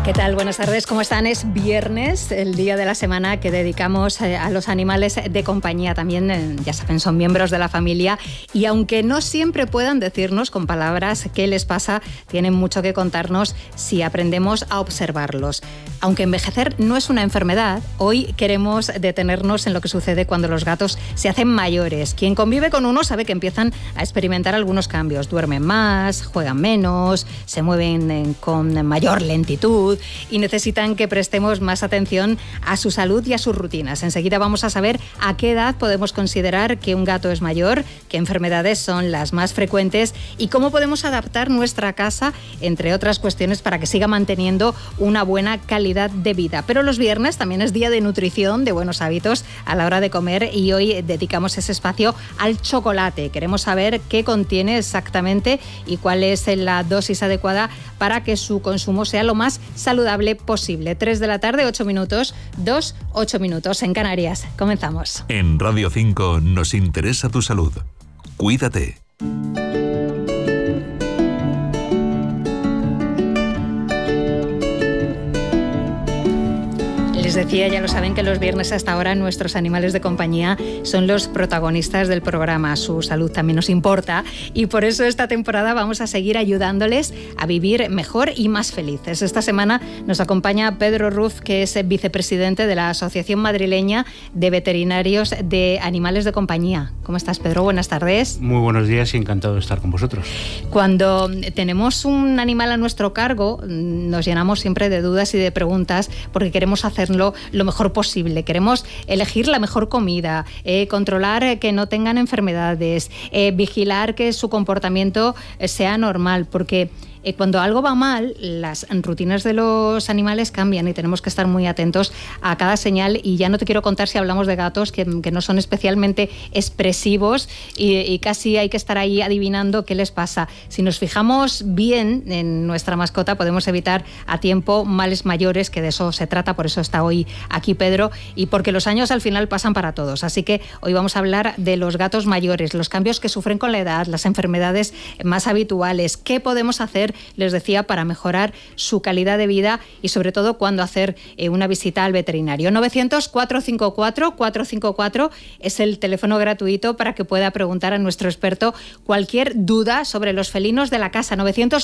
¿Qué tal? Buenas tardes, ¿cómo están? Es viernes, el día de la semana que dedicamos a los animales de compañía. También, ya saben, son miembros de la familia y aunque no siempre puedan decirnos con palabras qué les pasa, tienen mucho que contarnos si aprendemos a observarlos. Aunque envejecer no es una enfermedad, hoy queremos detenernos en lo que sucede cuando los gatos se hacen mayores. Quien convive con uno sabe que empiezan a experimentar algunos cambios. Duermen más, juegan menos, se mueven con mayor lentitud y necesitan que prestemos más atención a su salud y a sus rutinas. Enseguida vamos a saber a qué edad podemos considerar que un gato es mayor, qué enfermedades son las más frecuentes y cómo podemos adaptar nuestra casa, entre otras cuestiones, para que siga manteniendo una buena calidad de vida. Pero los viernes también es día de nutrición, de buenos hábitos a la hora de comer y hoy dedicamos ese espacio al chocolate. Queremos saber qué contiene exactamente y cuál es la dosis adecuada para que su consumo sea lo más saludable posible. 3 de la tarde, 8 minutos, 2, 8 minutos en Canarias. Comenzamos. En Radio 5 nos interesa tu salud. Cuídate. Les decía, ya lo saben, que los viernes hasta ahora nuestros animales de compañía son los protagonistas del programa. Su salud también nos importa y por eso esta temporada vamos a seguir ayudándoles a vivir mejor y más felices. Esta semana nos acompaña Pedro Ruz, que es vicepresidente de la Asociación Madrileña de Veterinarios de Animales de Compañía. ¿Cómo estás, Pedro? Buenas tardes. Muy buenos días y encantado de estar con vosotros. Cuando tenemos un animal a nuestro cargo, nos llenamos siempre de dudas y de preguntas porque queremos hacerlo lo mejor posible. Queremos elegir la mejor comida, controlar que no tengan enfermedades, vigilar que su comportamiento sea normal, porque cuando algo va mal, las rutinas de los animales cambian y tenemos que estar muy atentos a cada señal. Y ya no te quiero contar si hablamos de gatos que no son especialmente expresivos y casi hay que estar ahí adivinando qué les pasa. Si nos fijamos bien en nuestra mascota, podemos evitar a tiempo males mayores, que de eso se trata. Por eso está hoy aquí Pedro y porque los años al final pasan para todos. Así que hoy vamos a hablar de los gatos mayores, los cambios que sufren con la edad, las enfermedades más habituales, qué podemos hacer, les decía, para mejorar su calidad de vida y sobre todo cuando hacer una visita al veterinario. 900-454-454 es el teléfono gratuito para que pueda preguntar a nuestro experto cualquier duda sobre los felinos de la casa.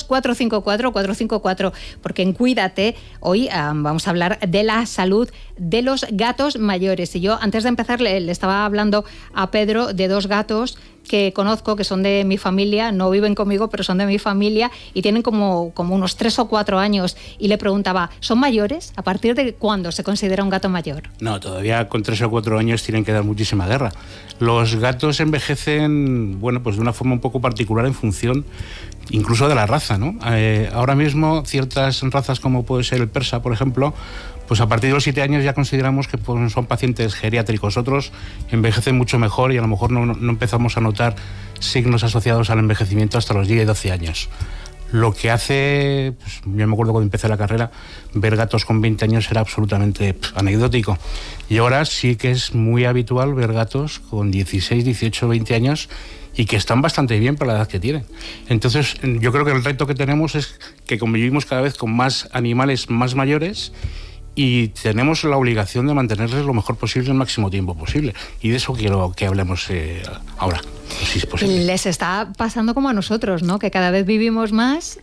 900-454-454, porque en Cuídate hoy vamos a hablar de la salud de los gatos mayores. Y yo, antes de empezar, le estaba hablando a Pedro de dos gatos que conozco, que son de mi familia, no viven conmigo, pero son de mi familia y tienen como unos 3 o 4 años. Y le preguntaba, ¿son mayores? ¿A partir de cuándo se considera un gato mayor? No, todavía con 3 o 4 años tienen que dar muchísima guerra. Los gatos envejecen, bueno, pues de una forma un poco particular en función incluso de la raza, ¿no? Ahora mismo ciertas razas, como puede ser el persa, por ejemplo, pues a partir de los 7 años ya consideramos que pues, son pacientes geriátricos. Otros envejecen mucho mejor y a lo mejor no empezamos a notar signos asociados al envejecimiento hasta los 10 y 12 años. Lo que hace, pues, yo me acuerdo cuando empecé la carrera, ver gatos con 20 años era absolutamente anecdótico. Y ahora sí que es muy habitual ver gatos con 16, 18, 20 años y que están bastante bien para la edad que tienen. Entonces, yo creo que el reto que tenemos es que convivimos cada vez con más animales más mayores y tenemos la obligación de mantenerles lo mejor posible el máximo tiempo posible. Y de eso quiero que hablemos ahora, si es posible. Les está pasando como a nosotros, ¿no? Que cada vez vivimos más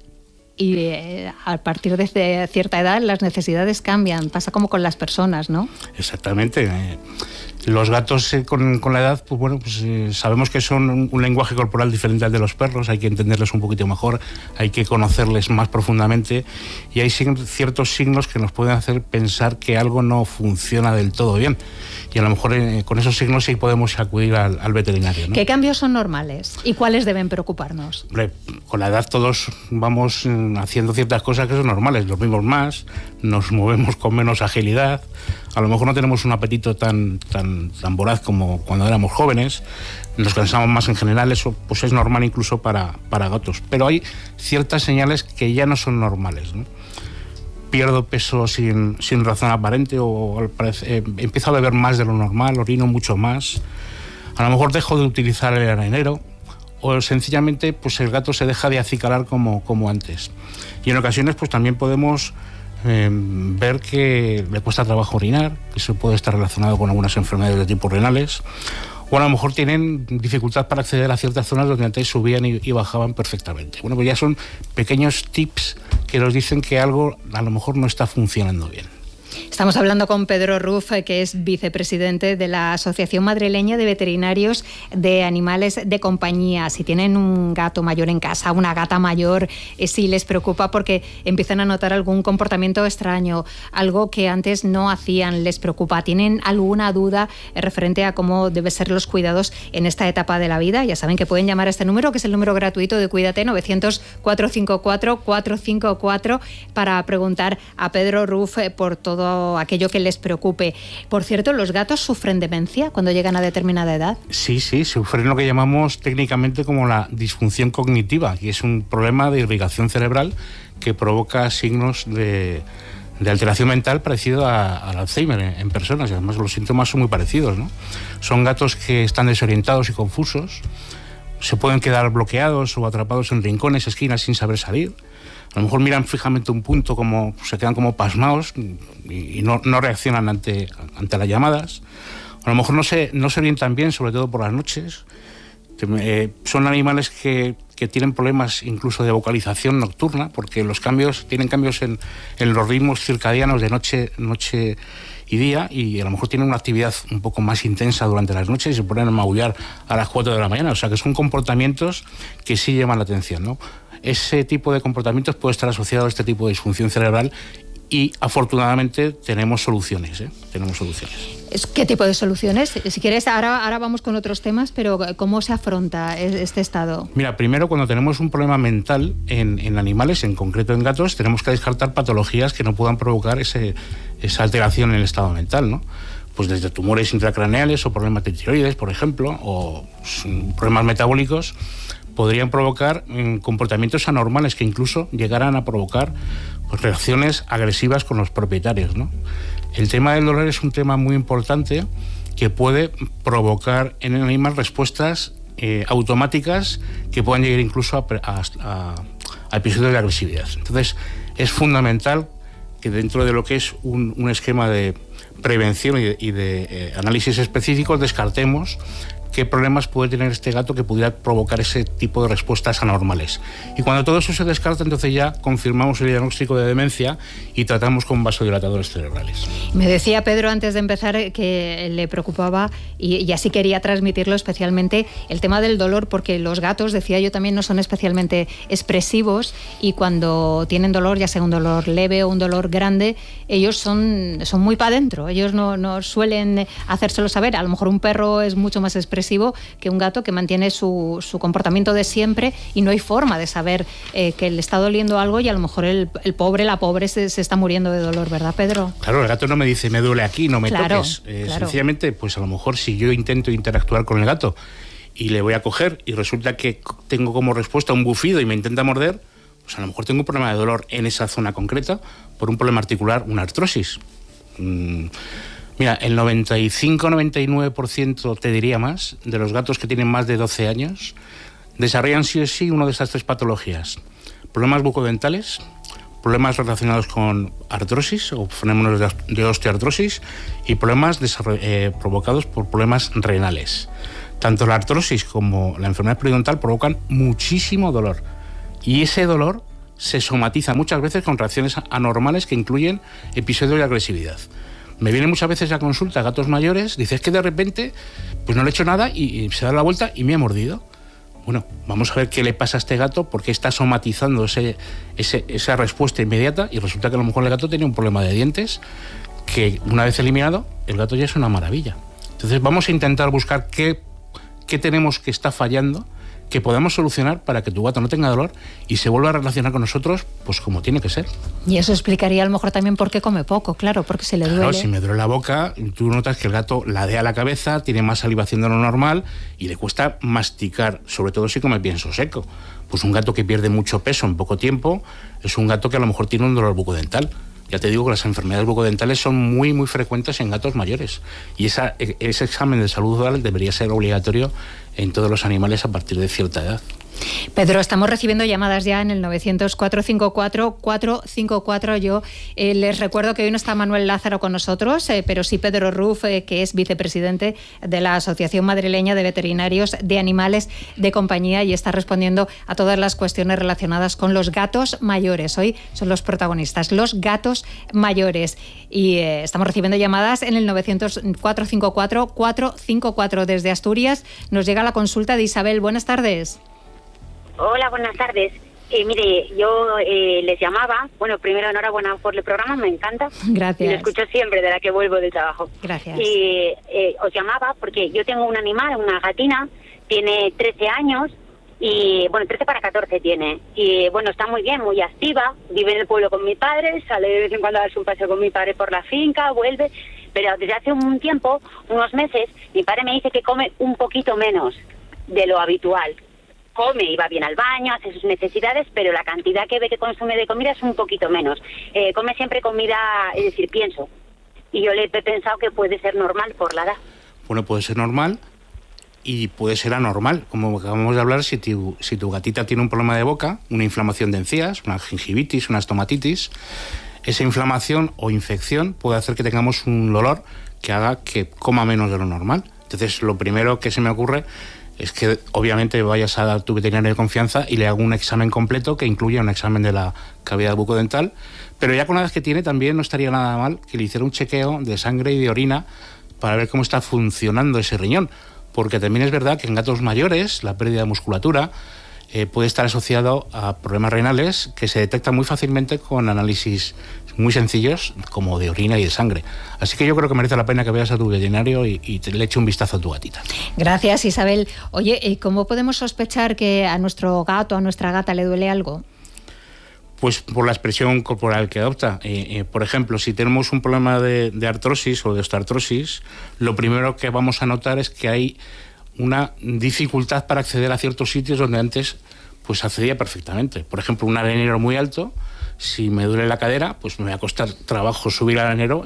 y a partir de cierta edad las necesidades cambian. Pasa como con las personas, ¿no? Exactamente. Los gatos con la edad, pues bueno, pues sabemos que son un lenguaje corporal diferente al de los perros, hay que entenderles un poquito mejor, hay que conocerles más profundamente y hay ciertos signos que nos pueden hacer pensar que algo no funciona del todo bien. Y a lo mejor con esos signos sí podemos acudir al veterinario, ¿no? ¿Qué cambios son normales y cuáles deben preocuparnos? Hombre, con la edad todos vamos haciendo ciertas cosas que son normales, dormimos más, nos movemos con menos agilidad, a lo mejor no tenemos un apetito tan voraz como cuando éramos jóvenes, nos cansamos más en general, eso pues es normal incluso para gatos, pero hay ciertas señales que ya no son normales, ¿no? Pierdo peso sin razón aparente o empiezo a beber más de lo normal, orino mucho más, a lo mejor dejo de utilizar el arenero o sencillamente pues el gato se deja de acicalar como antes. Y en ocasiones pues también podemos ver que le cuesta trabajo orinar, que eso puede estar relacionado con algunas enfermedades de tipo renales, o a lo mejor tienen dificultad para acceder a ciertas zonas donde antes subían y bajaban perfectamente. Bueno, pues ya son pequeños tips que nos dicen que algo a lo mejor no está funcionando bien. Estamos hablando con Pedro Ruf, que es vicepresidente de la Asociación Madrileña de Veterinarios de Animales de Compañía. Si tienen un gato mayor en casa, una gata mayor, si les preocupa porque empiezan a notar algún comportamiento extraño, algo que antes no hacían, les preocupa, tienen alguna duda referente a cómo deben ser los cuidados en esta etapa de la vida, ya saben que pueden llamar a este número, que es el número gratuito de Cuídate, 900-454-454, para preguntar a Pedro Ruf por todo aquello que les preocupe. Por cierto, ¿los gatos sufren demencia cuando llegan a determinada edad? Sí, sufren lo que llamamos técnicamente como la disfunción cognitiva, que es un problema de irrigación cerebral que provoca signos de alteración mental parecido al Alzheimer en personas, y además los síntomas son muy parecidos, ¿no? Son gatos que están desorientados y confusos, se pueden quedar bloqueados o atrapados en rincones, esquinas sin saber salir. A lo mejor miran fijamente un punto, como se quedan como pasmados y no reaccionan ante las llamadas. A lo mejor no se orientan bien, sobre todo por las noches. Son animales que tienen problemas incluso de vocalización nocturna, porque tienen cambios en los ritmos circadianos de noche y día, y a lo mejor tienen una actividad un poco más intensa durante las noches y se ponen a maullar a las 4 de la mañana. O sea que son comportamientos que sí llaman la atención, ¿no? Ese tipo de comportamientos puede estar asociado a este tipo de disfunción cerebral y afortunadamente tenemos soluciones. ¿Qué tipo de soluciones? Si quieres, ahora vamos con otros temas, pero ¿cómo se afronta este estado? Mira, primero, cuando tenemos un problema mental en animales, en concreto en gatos, tenemos que descartar patologías que no puedan provocar esa alteración en el estado mental, ¿no? Pues desde tumores intracraneales o problemas de tiroides, por ejemplo, o problemas metabólicos, podrían provocar comportamientos anormales que incluso llegaran a provocar reacciones agresivas con los propietarios, ¿no? El tema del dolor es un tema muy importante que puede provocar en el animal respuestas automáticas que puedan llegar incluso a episodios de agresividad. Entonces, es fundamental que dentro de lo que es un esquema de prevención y de análisis específicos descartemos qué problemas puede tener este gato que pudiera provocar ese tipo de respuestas anormales. Y cuando todo eso se descarta, entonces ya confirmamos el diagnóstico de demencia y tratamos con vasodilatadores cerebrales. Me decía Pedro antes de empezar que le preocupaba y así quería transmitirlo especialmente el tema del dolor, porque los gatos, decía yo también, no son especialmente expresivos y cuando tienen dolor, ya sea un dolor leve o un dolor grande, ellos son muy para adentro, ellos no suelen hacérselo saber. A lo mejor un perro es mucho más expresivo que un gato que mantiene su comportamiento de siempre y no hay forma de saber que le está doliendo algo y a lo mejor el pobre, la pobre se está muriendo de dolor, ¿verdad, Pedro? Claro, el gato no me dice me duele aquí, no me toques. Claro. Sencillamente, pues a lo mejor si yo intento interactuar con el gato y le voy a coger y resulta que tengo como respuesta un bufido y me intenta morder, pues a lo mejor tengo un problema de dolor en esa zona concreta por un problema articular, una artrosis. Mira, el 95-99%, te diría más, de los gatos que tienen más de 12 años desarrollan sí o sí una de estas tres patologías. Problemas bucodentales, problemas relacionados con artrosis o fenómenos de osteoartrosis y problemas provocados por problemas renales. Tanto la artrosis como la enfermedad periodontal provocan muchísimo dolor y ese dolor se somatiza muchas veces con reacciones anormales que incluyen episodios de agresividad. Me vienen muchas veces a consulta gatos mayores, dices que de repente pues no le he hecho nada y se da la vuelta y me ha mordido. Bueno, vamos a ver qué le pasa a este gato, porque está somatizando esa respuesta inmediata y resulta que a lo mejor el gato tenía un problema de dientes que una vez eliminado, el gato ya es una maravilla. Entonces vamos a intentar buscar qué tenemos que está fallando, que podamos solucionar para que tu gato no tenga dolor y se vuelva a relacionar con nosotros pues como tiene que ser. Y eso explicaría a lo mejor también por qué come poco, claro, porque se le duele. Claro, si me duele la boca, tú notas que el gato ladea la cabeza, tiene más salivación de lo normal y le cuesta masticar, sobre todo si come pienso seco. Pues un gato que pierde mucho peso en poco tiempo es un gato que a lo mejor tiene un dolor bucodental. Ya te digo que las enfermedades bucodentales son muy, muy frecuentes en gatos mayores y ese examen de salud oral debería ser obligatorio en todos los animales a partir de cierta edad. Pedro, estamos recibiendo llamadas ya en el 900-454-454. Yo les recuerdo que hoy no está Manuel Lázaro con nosotros, pero sí Pedro Ruf, que es vicepresidente de la Asociación Madrileña de Veterinarios de Animales de Compañía, y está respondiendo a todas las cuestiones relacionadas con los gatos mayores. Hoy son los protagonistas, los gatos mayores. Y estamos recibiendo llamadas en el 900-454-454 desde Asturias. Nos llega la consulta de Isabel. Buenas tardes. Hola, buenas tardes. Mire, yo les llamaba. Bueno, primero, enhorabuena por el programa, me encanta. Gracias. Y lo escucho siempre, de la que vuelvo del trabajo. Gracias. Y os llamaba porque yo tengo un animal, una gatina, tiene 13 años, y bueno, 13 para 14 tiene. Y bueno, está muy bien, muy activa, vive en el pueblo con mi padre, sale de vez en cuando a darse un paseo con mi padre por la finca, vuelve. Pero desde hace un tiempo, unos meses, mi padre me dice que come un poquito menos de lo habitual. Come y va bien al baño, hace sus necesidades, pero la cantidad que ve que consume de comida es un poquito menos. Come siempre comida, es decir, pienso. Y yo le he pensado que puede ser normal por la edad. Bueno, puede ser normal y puede ser anormal. Como acabamos de hablar, si tu gatita tiene un problema de boca, una inflamación de encías, una gingivitis, una estomatitis, esa inflamación o infección puede hacer que tengamos un dolor que haga que coma menos de lo normal. Entonces, lo primero que se me ocurre es que obviamente vayas a tu veterinario de confianza y le haga un examen completo que incluya un examen de la cavidad bucodental, pero ya con la edad que tiene también no estaría nada mal que le hiciera un chequeo de sangre y de orina para ver cómo está funcionando ese riñón, porque también es verdad que en gatos mayores la pérdida de musculatura puede estar asociado a problemas renales que se detectan muy fácilmente con análisis muy sencillos como de orina y de sangre. Así que yo creo que merece la pena que vayas a tu veterinario y le eche un vistazo a tu gatita. Gracias, Isabel. Oye, ¿cómo podemos sospechar que a nuestro gato, a nuestra gata le duele algo? Pues por la expresión corporal que adopta. Por ejemplo, si tenemos un problema de artrosis o de osteoartrosis, lo primero que vamos a notar es que hay una dificultad para acceder a ciertos sitios donde antes pues accedía perfectamente. Por ejemplo, un arenero muy alto, si me duele la cadera, pues me va a costar trabajo subir al arenero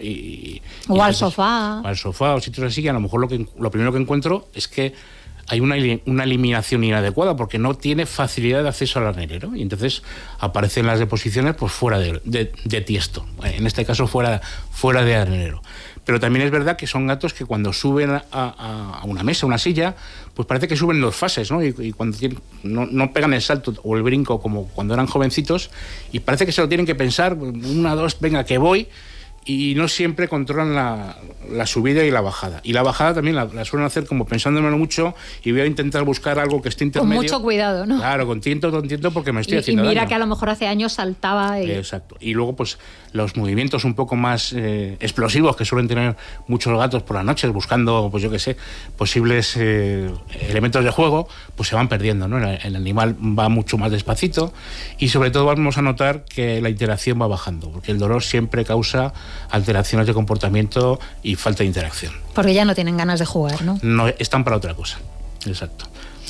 o al sofá. O al sofá o sitios así, que a lo mejor lo primero que encuentro es que hay una eliminación inadecuada porque no tiene facilidad de acceso al arenero y entonces aparecen las deposiciones pues fuera de tiesto, en este caso fuera de arenero. Pero también es verdad que son gatos que cuando suben a una mesa, una silla, pues parece que suben 2 fases, ¿no? Y cuando no pegan el salto o el brinco como cuando eran jovencitos, y parece que se lo tienen que pensar, 1, 2, venga, que voy, y no siempre controlan la subida y la bajada. Y la bajada también la suelen hacer como pensándomelo mucho y voy a intentar buscar algo que esté intermedio. Con mucho cuidado, ¿no? Claro, con tiento porque me estoy haciendo daño. Y mira que a lo mejor hace años saltaba. Exacto. Y luego pues los movimientos un poco más explosivos que suelen tener muchos gatos por las noches buscando, pues yo qué sé, posibles elementos de juego, pues se van perdiendo, ¿no? El animal va mucho más despacito y sobre todo vamos a notar que la interacción va bajando, porque el dolor siempre causa alteraciones de comportamiento y falta de interacción. Porque ya no tienen ganas de jugar, ¿no? No, están para otra cosa. Exacto.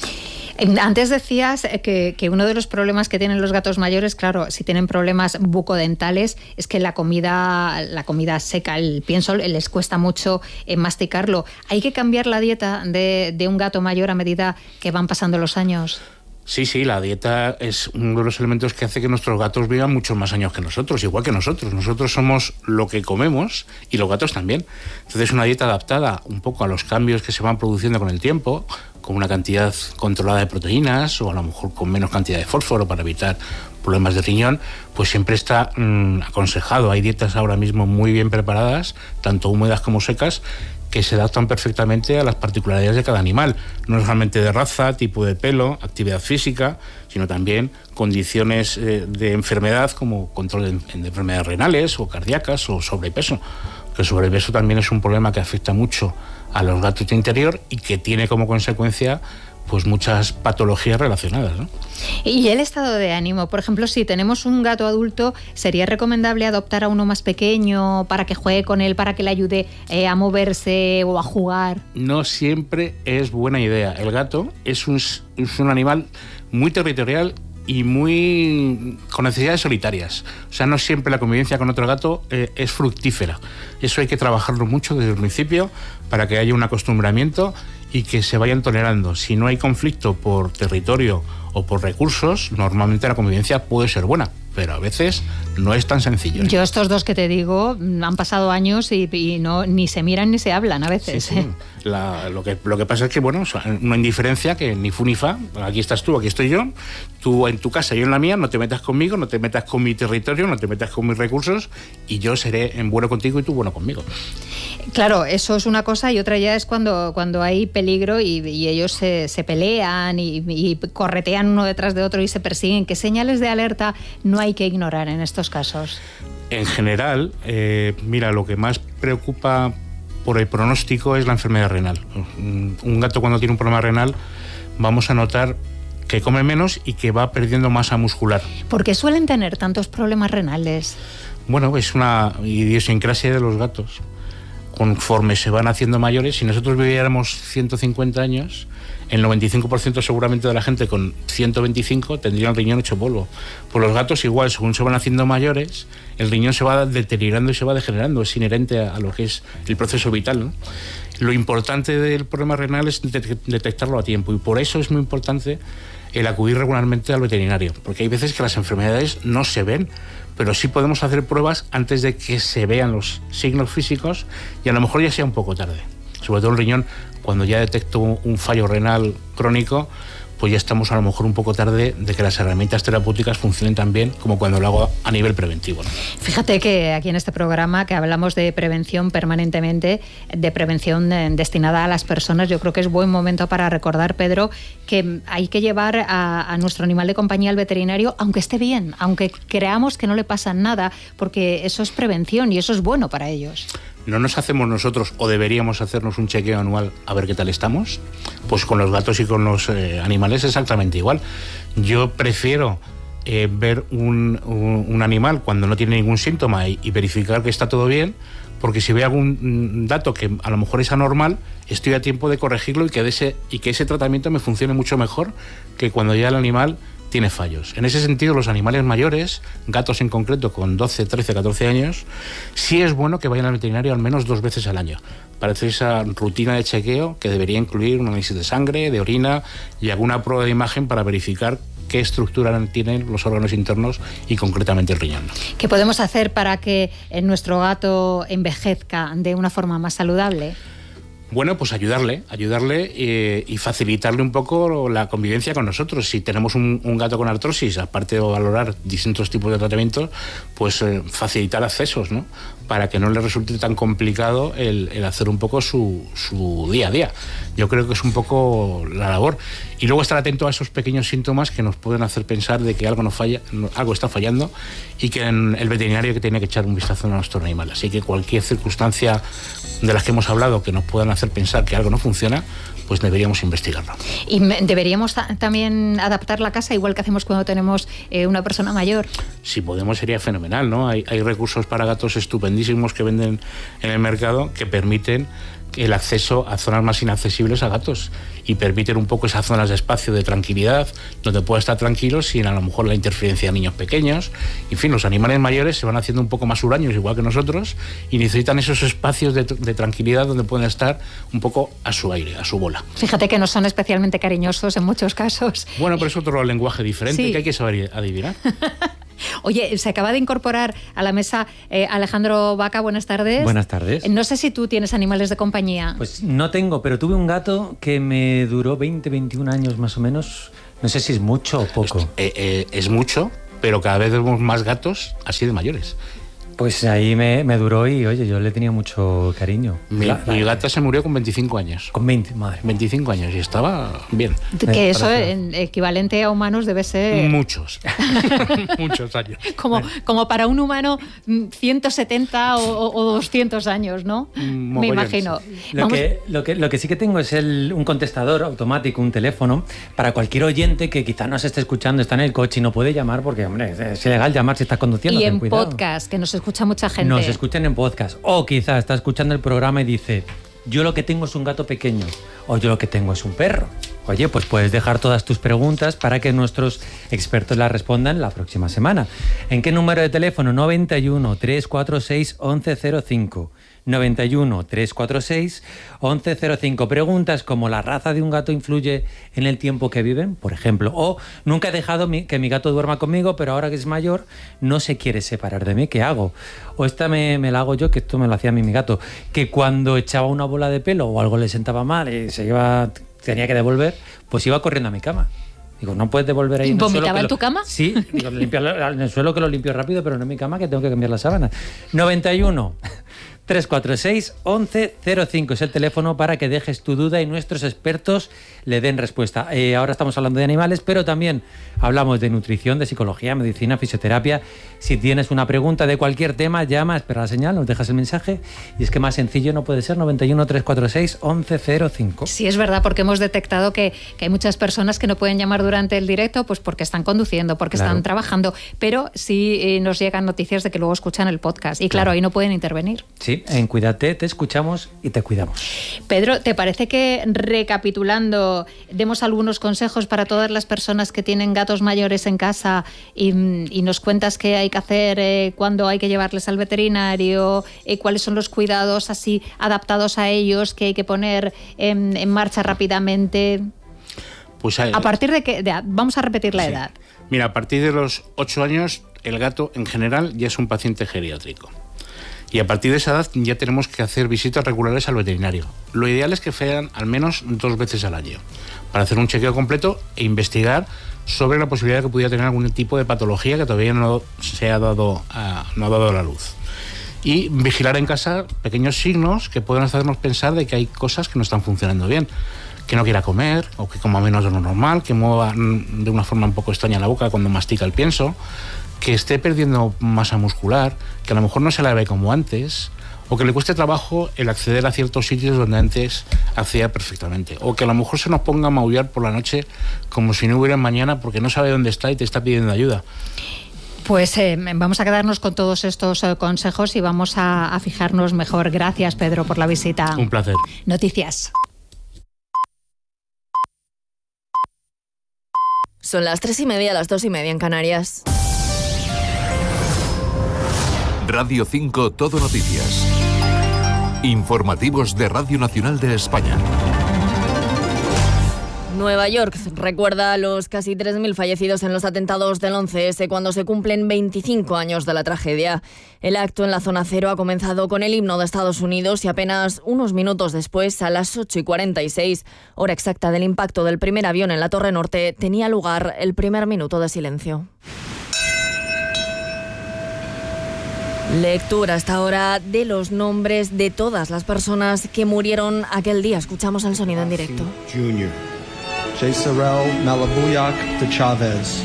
Antes decías que uno de los problemas que tienen los gatos mayores, claro, si tienen problemas bucodentales, es que la comida seca, el pienso, les cuesta mucho masticarlo. ¿Hay que cambiar la dieta de un gato mayor a medida que van pasando los años? Sí, la dieta es uno de los elementos que hace que nuestros gatos vivan muchos más años que nosotros, igual que nosotros. Nosotros somos lo que comemos y los gatos también. Entonces una dieta adaptada un poco a los cambios que se van produciendo con el tiempo, con una cantidad controlada de proteínas o a lo mejor con menos cantidad de fósforo para evitar problemas de riñón, pues siempre está aconsejado. Hay dietas ahora mismo muy bien preparadas, tanto húmedas como secas, que se adaptan perfectamente a las particularidades de cada animal, no solamente de raza, tipo de pelo, actividad física, sino también condiciones de enfermedad como control de enfermedades renales o cardíacas o sobrepeso. Que el sobrepeso también es un problema que afecta mucho a los gatos de interior y que tiene como consecuencia pues muchas patologías relacionadas, ¿no? Y el estado de ánimo, por ejemplo, si tenemos un gato adulto, ¿sería recomendable adoptar a uno más pequeño para que juegue con él, para que le ayude a moverse o a jugar? No siempre es buena idea. El gato es un animal muy territorial y muy con necesidades solitarias. O sea, no siempre la convivencia con otro gato es fructífera. Eso hay que trabajarlo mucho desde el principio para que haya un acostumbramiento y que se vayan tolerando. Si no hay conflicto por territorio o por recursos, normalmente la convivencia puede ser buena, pero a veces no es tan sencillo. Yo estos dos que te digo, han pasado años y no, ni se miran ni se hablan a veces. Sí, sí. Lo que pasa es que, bueno, una indiferencia que ni fu ni fa. Aquí estás tú, aquí estoy yo. Tú en tu casa, yo en la mía. No te metas conmigo, no te metas con mi territorio, no te metas con mis recursos, y yo seré bueno contigo y tú bueno conmigo. Claro, eso es una cosa, y otra ya es cuando hay peligro y ellos se pelean y corretean uno detrás de otro y se persiguen. ¿Qué señales de alerta no hay que ignorar en estos casos? En general, mira, lo que más preocupa por el pronóstico es la enfermedad renal. Un gato, cuando tiene un problema renal, vamos a notar que come menos y que va perdiendo masa muscular. ¿Por qué suelen tener tantos problemas renales? Bueno, es una idiosincrasia de los gatos. Conforme se van haciendo mayores, si nosotros viviéramos 150 años, el 95% seguramente de la gente con 125 tendría el riñón hecho polvo. Pues los gatos igual, según se van haciendo mayores, el riñón se va deteriorando y se va degenerando. Es inherente a lo que es el proceso vital, ¿no? Lo importante del problema renal es detectarlo a tiempo, y por eso es muy importante el acudir regularmente al veterinario, porque hay veces que las enfermedades no se ven, pero sí podemos hacer pruebas antes de que se vean los signos físicos, y a lo mejor ya sea un poco tarde. Sobre todo el riñón, cuando ya detecto un fallo renal crónico, pues ya estamos a lo mejor un poco tarde de que las herramientas terapéuticas funcionen tan bien como cuando lo hago a nivel preventivo, ¿no? Fíjate que aquí en este programa, que hablamos de prevención permanentemente, de prevención destinada a las personas, yo creo que es buen momento para recordar, Pedro, que hay que llevar a nuestro animal de compañía al veterinario, aunque esté bien, aunque creamos que no le pasa nada, porque eso es prevención y eso es bueno para ellos. ¿No nos hacemos nosotros, o deberíamos hacernos, un chequeo anual a ver qué tal estamos? Pues con los gatos y con los animales exactamente igual. Yo prefiero ver un animal cuando no tiene ningún síntoma y verificar que está todo bien, porque si veo algún dato que a lo mejor es anormal, estoy a tiempo de corregirlo y que ese tratamiento me funcione mucho mejor que cuando ya el animal tiene fallos. En ese sentido, los animales mayores, gatos en concreto con 12, 13, 14 años, sí es bueno que vayan al veterinario al menos 2 veces al año para hacer esa rutina de chequeo que debería incluir un análisis de sangre, de orina y alguna prueba de imagen para verificar qué estructura tienen los órganos internos y concretamente el riñón. ¿Qué podemos hacer para que nuestro gato envejezca de una forma más saludable? Bueno, pues ayudarle y facilitarle un poco la convivencia con nosotros. Si tenemos un gato con artrosis, aparte de valorar distintos tipos de tratamientos, pues facilitar accesos, ¿no? Para que no le resulte tan complicado el hacer un poco su día a día. Yo creo que es un poco la labor. Y luego estar atento a esos pequeños síntomas que nos pueden hacer pensar de que algo está fallando y que el veterinario que tiene que echar un vistazo a nuestro animal. Así que cualquier circunstancia de las que hemos hablado que nos puedan hacer pensar que algo no funciona, pues deberíamos investigarlo. Y deberíamos también adaptar la casa igual que hacemos cuando tenemos una persona mayor. Si podemos sería fenomenal, ¿no? Hay recursos para gatos estupendísimos que venden en el mercado que permiten el acceso a zonas más inaccesibles a gatos y permiten un poco esas zonas de espacio de tranquilidad donde pueda estar tranquilo sin a lo mejor la interferencia de niños pequeños. En fin, los animales mayores se van haciendo un poco más huraños igual que nosotros y necesitan esos espacios de tranquilidad donde pueden estar un poco a su aire, a su bola. Fíjate que no son especialmente cariñosos en muchos casos. Bueno, pero es otro lenguaje diferente, sí, que hay que saber adivinar. Oye, se acaba de incorporar a la mesa Alejandro Vaca, buenas tardes. Buenas tardes. No sé si tú tienes animales de compañía. Pues no tengo, pero tuve un gato que me duró 20, 21 años más o menos. No sé si es mucho o poco. Es mucho, pero cada vez vemos más gatos así de mayores. Pues ahí me duró y, oye, yo le tenía mucho cariño. Mi gata se murió con 25 años. Con 20, madre. 25 años y estaba bien. Que eso en equivalente a humanos debe ser... Muchos. Muchos años. Como para un humano 170 o 200 años, ¿no? Me imagino. Lo que sí que tengo es un contestador automático, un teléfono, para cualquier oyente que quizá nos esté escuchando, está en el coche y no puede llamar porque, hombre, es ilegal llamar si estás conduciendo. Y en podcast, que nos escucha mucha gente. Nos escuchan en podcast. O quizá está escuchando el programa y dice, yo lo que tengo es un gato pequeño. O yo lo que tengo es un perro. Oye, pues puedes dejar todas tus preguntas para que nuestros expertos las respondan la próxima semana. ¿En qué número de teléfono? 91 346 1105. 91 346 1105. Preguntas como ¿la raza de un gato influye en el tiempo que viven? Por ejemplo. O nunca he dejado que mi gato duerma conmigo, pero ahora que es mayor no se quiere separar de mí. ¿Qué hago? O esta me la hago yo, que esto me lo hacía a mí mi gato, que cuando echaba una bola de pelo o algo le sentaba mal y tenía que devolver, pues iba corriendo a mi cama. Digo, ¿no puedes devolver ahí en el suelo? ¿Vomitaba en tu cama? Sí, digo, en el suelo que lo limpio rápido, pero no en mi cama, que tengo que cambiar las sábanas. 91 346 1105 es el teléfono para que dejes tu duda y nuestros expertos le den respuesta. Ahora estamos hablando de animales, pero también hablamos de nutrición, de psicología, medicina, fisioterapia. Si tienes una pregunta de cualquier tema, llama, espera la señal, nos dejas el mensaje. Y es que más sencillo no puede ser. 91 346 1105. Sí, es verdad, porque hemos detectado que hay muchas personas que no pueden llamar durante el directo, pues porque están conduciendo, porque están trabajando, pero sí nos llegan noticias de que luego escuchan el podcast. Y claro, ahí no pueden intervenir. Sí, en Cuídate te escuchamos y te cuidamos. Pedro, ¿te parece que, recapitulando, demos algunos consejos para todas las personas que tienen gatos mayores en casa y nos cuentas qué hay que hacer cuando hay que llevarles al veterinario, cuáles son los cuidados así adaptados a ellos que hay que poner en marcha rápidamente? Pues ¿A partir de qué edad? Vamos a repetir la edad. Mira, a partir de los 8 años, el gato en general ya es un paciente geriátrico. Y a partir de esa edad ya tenemos que hacer visitas regulares al veterinario. Lo ideal es que sean al menos 2 veces al año, para hacer un chequeo completo e investigar sobre la posibilidad de que pudiera tener algún tipo de patología que todavía no ha dado a la luz. Y vigilar en casa pequeños signos que pueden hacernos pensar de que hay cosas que no están funcionando bien. Que no quiera comer, o que coma menos de lo normal, que mueva de una forma un poco extraña la boca cuando mastica el pienso, que esté perdiendo masa muscular, que a lo mejor no se la ve como antes, o que le cueste trabajo el acceder a ciertos sitios donde antes hacía perfectamente, o que a lo mejor se nos ponga a maullar por la noche como si no hubiera mañana porque no sabe dónde está y te está pidiendo ayuda. Pues vamos a quedarnos con todos estos consejos y vamos a fijarnos mejor. Gracias, Pedro, por la visita. Un placer. Noticias. Son las 3:30, las 2:30 en Canarias. Radio 5 Todo Noticias. Informativos de Radio Nacional de España. Nueva York recuerda a los casi 3.000 fallecidos en los atentados del 11S cuando se cumplen 25 años de la tragedia. El acto en la zona cero ha comenzado con el himno de Estados Unidos y apenas unos minutos después, a las 8:46, hora exacta del impacto del primer avión en la Torre Norte, tenía lugar el primer minuto de silencio. Lectura hasta ahora de los nombres de todas las personas que murieron aquel día. Escuchamos el sonido en directo. Jr. J. Sorrell Malabuyak de Chavez.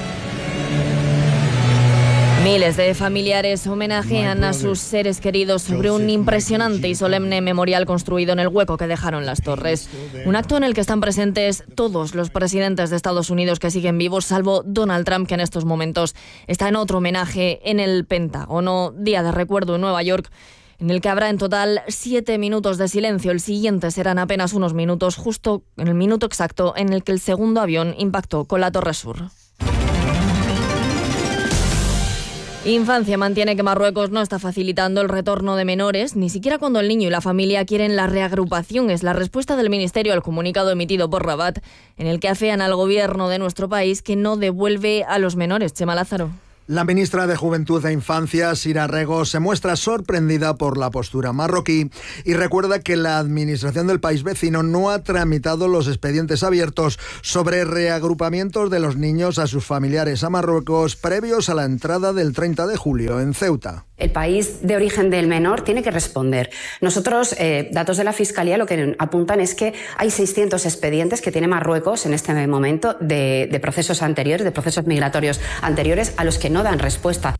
Miles de familiares homenajean a sus seres queridos sobre un impresionante y solemne memorial construido en el hueco que dejaron las torres. Un acto en el que están presentes todos los presidentes de Estados Unidos que siguen vivos, salvo Donald Trump, que en estos momentos está en otro homenaje en el Pentágono. Día de recuerdo en Nueva York, en el que habrá en total 7 minutos de silencio. El siguiente serán apenas unos minutos, justo en el minuto exacto en el que el segundo avión impactó con la Torre Sur. Infancia mantiene que Marruecos no está facilitando el retorno de menores, ni siquiera cuando el niño y la familia quieren la reagrupación. Es la respuesta del Ministerio al comunicado emitido por Rabat, en el que afean al gobierno de nuestro país que no devuelve a los menores. Chema Lázaro. La ministra de Juventud e Infancia, Sira Rego, se muestra sorprendida por la postura marroquí y recuerda que la administración del país vecino no ha tramitado los expedientes abiertos sobre reagrupamientos de los niños a sus familiares a Marruecos previos a la entrada del 30 de julio en Ceuta. El país de origen del menor tiene que responder. Nosotros, datos de la Fiscalía, lo que apuntan es que hay 600 expedientes que tiene Marruecos en este momento de procesos anteriores, de procesos migratorios anteriores a los que no dan respuesta.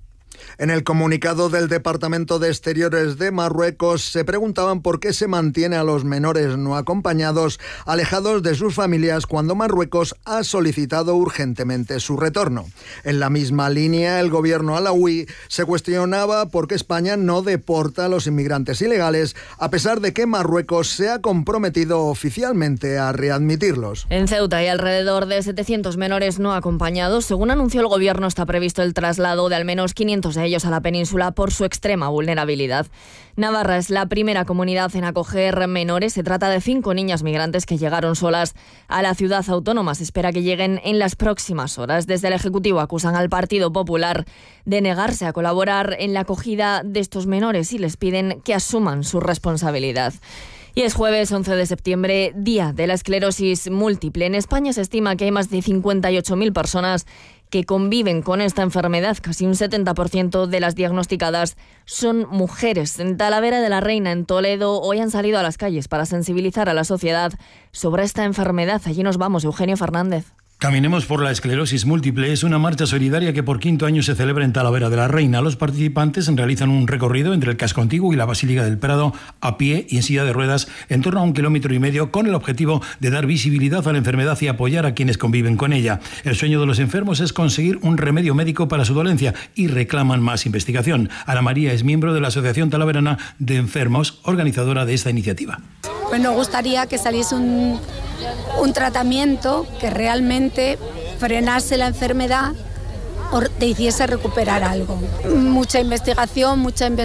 En el comunicado del Departamento de Exteriores de Marruecos se preguntaban por qué se mantiene a los menores no acompañados alejados de sus familias cuando Marruecos ha solicitado urgentemente su retorno. En la misma línea, el gobierno alauí se cuestionaba por qué España no deporta a los inmigrantes ilegales, a pesar de que Marruecos se ha comprometido oficialmente a readmitirlos. En Ceuta hay alrededor de 700 menores no acompañados. Según anunció el gobierno, está previsto el traslado de al menos 500 de ellos a la península por su extrema vulnerabilidad. Navarra es la primera comunidad en acoger menores. Se trata de 5 niñas migrantes que llegaron solas a la ciudad autónoma. Se espera que lleguen en las próximas horas. Desde el Ejecutivo acusan al Partido Popular de negarse a colaborar en la acogida de estos menores y les piden que asuman su responsabilidad. Y es jueves 11 de septiembre, día de la esclerosis múltiple. En España se estima que hay más de 58.000 personas que conviven con esta enfermedad. Casi un 70% de las diagnosticadas son mujeres. En Talavera de la Reina, en Toledo, hoy han salido a las calles para sensibilizar a la sociedad sobre esta enfermedad. Allí nos vamos, Eugenio Fernández. Caminemos por la esclerosis múltiple es una marcha solidaria que por 5º año se celebra en Talavera de la Reina. Los participantes realizan un recorrido entre el casco antiguo y la Basílica del Prado a pie y en silla de ruedas en torno a 1,5 kilómetros con el objetivo de dar visibilidad a la enfermedad y apoyar a quienes conviven con ella. El sueño de los enfermos es conseguir un remedio médico para su dolencia y reclaman más investigación. Ana María es miembro de la Asociación Talaverana de Enfermos, organizadora de esta iniciativa. Pues nos gustaría que saliese un tratamiento que realmente frenase la enfermedad o te hiciese recuperar algo. Mucha investigación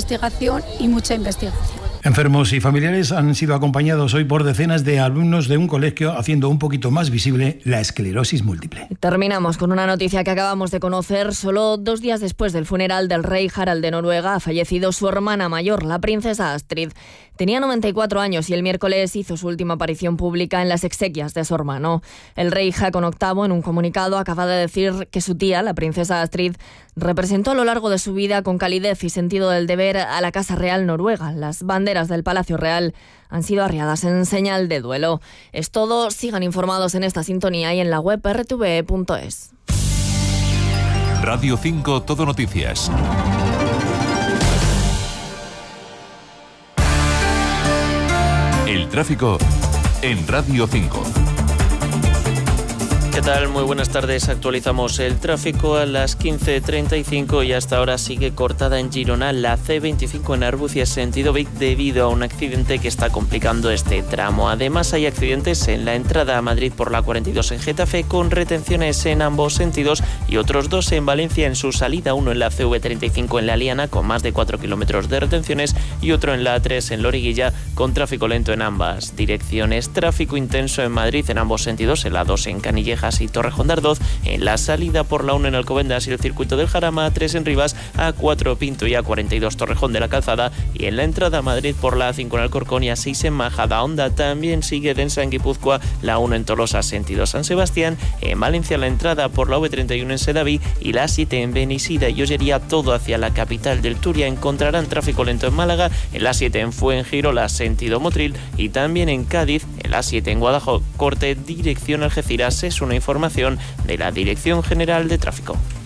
y mucha investigación. Enfermos y familiares han sido acompañados hoy por decenas de alumnos de un colegio haciendo un poquito más visible la esclerosis múltiple. Terminamos con una noticia que acabamos de conocer. Solo 2 días después del funeral del rey Harald de Noruega ha fallecido su hermana mayor, la princesa Astrid. Tenía 94 años y el miércoles hizo su última aparición pública en las exequias de su hermano. El rey Haakon VIII, en un comunicado, acaba de decir que su tía, la princesa Astrid, representó a lo largo de su vida con calidez y sentido del deber a la Casa Real noruega. Las banderas del Palacio Real han sido arriadas en señal de duelo. Es todo. Sigan informados en esta sintonía y en la web rtve.es. Radio 5 Todo Noticias. El tráfico en Radio 5. ¿Qué tal? Muy buenas tardes. Actualizamos el tráfico a las 15:35 y hasta ahora sigue cortada en Girona la C25 en Arbucia, sentido Vic, debido a un accidente que está complicando este tramo. Además, hay accidentes en la entrada a Madrid por la 42 en Getafe, con retenciones en ambos sentidos, y otros 2 en Valencia en su salida, uno en la CV35 en La Liana, con más de 4 kilómetros de retenciones, y otro en la A3 en Loriguilla, con tráfico lento en ambas direcciones. Tráfico intenso en Madrid en ambos sentidos, en la 2 en Canillejas y Torrejón de Ardoz, en la salida por la 1 en Alcobendas y el circuito del Jarama, A3 en Rivas, A4 Pinto y A42 Torrejón de la Calzada, y en la entrada a Madrid por la A5 en Alcorcón y A6 en Majadahonda. También sigue densa en Guipúzcoa la 1 en Tolosa, sentido San Sebastián. En Valencia la entrada por la V31 en Sedaví y la A7 en Benissida y Ollería, todo hacia la capital del Turia. Encontrarán tráfico lento en Málaga, en la A7 en Fuengirola, sentido Motril, y también en Cádiz, en la A7 en Guadalajara, corte dirección Algeciras. Es una información de la Dirección General de Tráfico.